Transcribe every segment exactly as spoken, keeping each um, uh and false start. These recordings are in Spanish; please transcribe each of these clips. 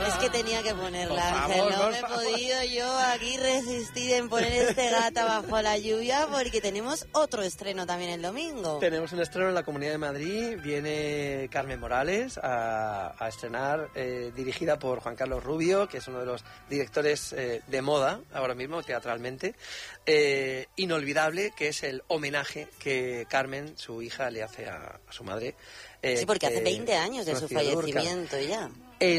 Es que tenía que ponerla, Por Ángel. favor, No por me he favor. podido yo aquí resistir en poner este Gata bajo la lluvia porque tenemos otro estreno también el domingo. Tenemos un estreno en la Comunidad de Madrid. Viene Carmen Morales a, a estrenar, eh, dirigida por Juan Carlos Rubio, que es uno de los directores eh, de moda ahora mismo, teatralmente. Eh, inolvidable, que es el homenaje que Carmen, su hija, le hace a, a su madre. Eh, Sí, porque hace eh, veinte años de su Rocío Dúrcal. fallecimiento ya.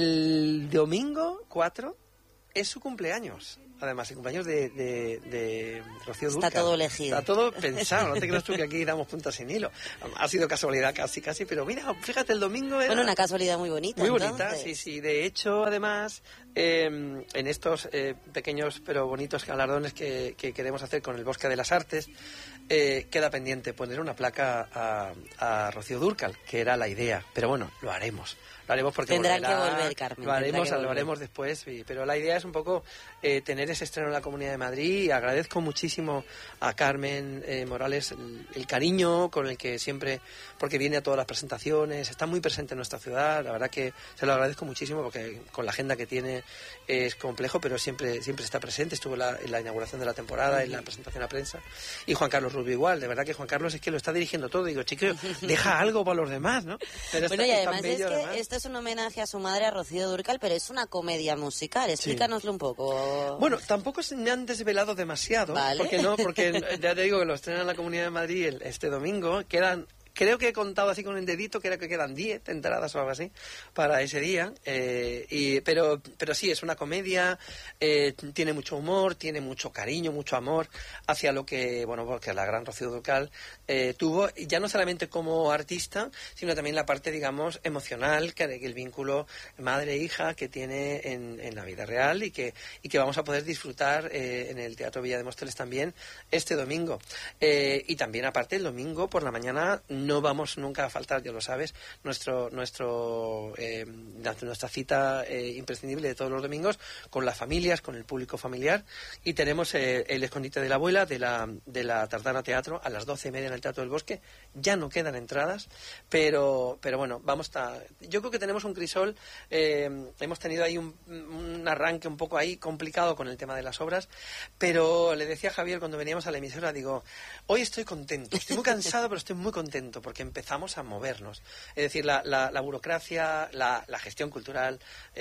El domingo cuatro es su cumpleaños. Además, el cumpleaños de, de, de Rocío Está Dúrcal. todo elegido. Está todo pensado. No te creas tú que aquí damos puntas sin hilo. Ha sido casualidad casi, casi. Pero mira, fíjate, el domingo era... Bueno, una casualidad muy bonita. Muy bonita, entonces. sí, sí. De hecho, además, eh, en estos eh, pequeños pero bonitos galardones que, que queremos hacer con el Bosque de las Artes, eh, queda pendiente poner una placa a, a Rocío Dúrcal, que era la idea. Pero bueno, lo haremos. Lo haremos porque Tendrán volverá, que volver, Carmen. Lo haremos, tendrá que lo volver. haremos después. Sí, pero la idea es un poco eh, tener ese estreno en la Comunidad de Madrid. Y agradezco muchísimo a Carmen eh, Morales el, el cariño con el que siempre, porque viene a todas las presentaciones, está muy presente en nuestra ciudad. La verdad que se lo agradezco muchísimo porque con la agenda que tiene es complejo, pero siempre siempre está presente. Estuvo en la, en la inauguración de la temporada, en la presentación a prensa. Y Juan Carlos Rubio igual. De verdad que Juan Carlos es que lo está dirigiendo todo. Digo, chico, deja algo para los demás, ¿no? Pero Bueno, está- y es además tan es bello, que además. esto es un homenaje a su madre, a Rocío Dúrcal, pero es una comedia musical. Explícanoslo un poco. Bueno, tampoco se me han desvelado demasiado, Vale. porque no, porque ya te digo que lo estrenan en la Comunidad de Madrid el- este domingo. Quedan, creo que he contado así con el dedito, creo que quedan diez entradas o algo así para ese día. Eh, y, pero, pero sí, es una comedia, eh, tiene mucho humor, tiene mucho cariño, mucho amor hacia lo que, bueno, porque la gran Rocío Dúrcal eh, tuvo, y ya no solamente como artista, sino también la parte, digamos, emocional, que, que el vínculo madre-hija que tiene en, en la vida real y que, y que vamos a poder disfrutar eh, en el Teatro Villa de Móstoles también este domingo. Eh, y también, aparte, el domingo por la mañana no vamos nunca a faltar, ya lo sabes, nuestro, nuestro, eh, nuestra cita eh, imprescindible de todos los domingos con las familias, con el público familiar, y tenemos eh, el escondite de la abuela de la, de la Tardana Teatro a las doce y media en el Teatro del Bosque. Ya no quedan entradas, pero, pero bueno, vamos a... Yo creo que tenemos un crisol, eh, hemos tenido ahí un, un arranque un poco ahí complicado con el tema de las obras, pero le decía a Javier cuando veníamos a la emisora, digo, hoy estoy contento, estoy muy cansado, pero estoy muy contento porque empezamos a movernos. Es decir, la, la, la burocracia, la, la gestión cultural,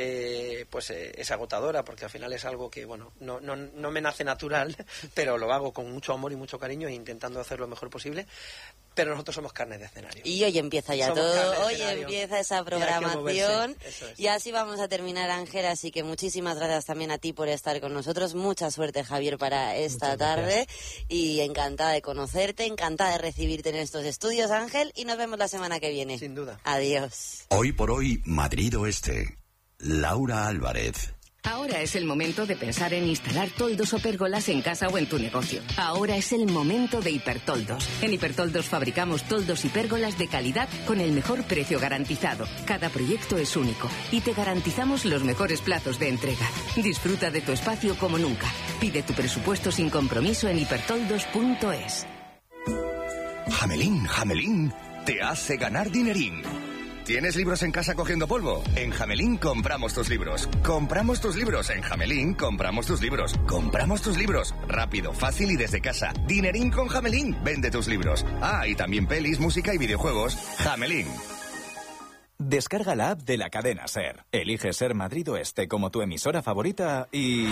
eh, pues eh, es agotadora porque al final es algo que, bueno, no, no, no me nace natural, pero lo hago con mucho amor y mucho cariño e intentando hacer lo mejor posible. Pero nosotros somos carne de escenario. Y hoy empieza ya Somos carne todo, de hoy escenario. empieza esa Y hay que programación moverse, eso es. y así vamos a terminar, Ángel, así que muchísimas gracias también a ti por estar con nosotros, mucha suerte, Javier, para esta Muchas tarde y encantada de conocerte, encantada de recibirte en estos estudios, Ángel, y nos vemos la semana que viene. Sin duda. Adiós. Hoy por hoy, Madrid Oeste. Laura Álvarez. Ahora es el momento de pensar en instalar toldos o pérgolas en casa o en tu negocio. Ahora es el momento de Hipertoldos. En Hipertoldos fabricamos toldos y pérgolas de calidad con el mejor precio garantizado. Cada proyecto es único y te garantizamos los mejores plazos de entrega. Disfruta de tu espacio como nunca. Pide tu presupuesto sin compromiso en hipertoldos punto es. Jamelín, Jamelín, te hace ganar dinerín. ¿Tienes libros en casa cogiendo polvo? En Jamelín compramos tus libros. Compramos tus libros. En Jamelín compramos tus libros. Compramos tus libros. Rápido, fácil y desde casa. Dinerín con Jamelín. Vende tus libros. Ah, y también pelis, música y videojuegos. Jamelín. Descarga la app de la cadena SER. Elige Ser Madrid Oeste como tu emisora favorita y...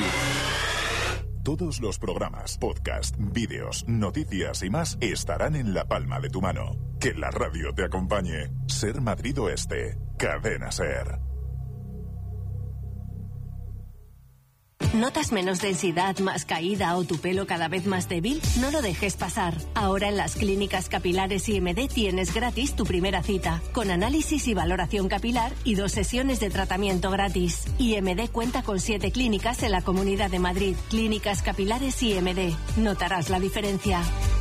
Todos los programas, podcast, vídeos, noticias y más estarán en la palma de tu mano. Que la radio te acompañe. Ser Madrid Oeste. Cadena SER. ¿Notas menos densidad, más caída o tu pelo cada vez más débil? No lo dejes pasar. Ahora en las clínicas capilares I M D tienes gratis tu primera cita, con análisis y valoración capilar y dos sesiones de tratamiento gratis. I M D cuenta con siete clínicas en la Comunidad de Madrid. Clínicas capilares I M D. Notarás la diferencia.